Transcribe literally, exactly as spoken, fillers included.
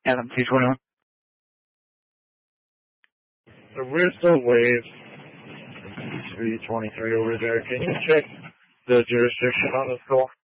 Adam two twenty-one. So we're still waves. three twenty-three over there. Can you check the jurisdiction on this call?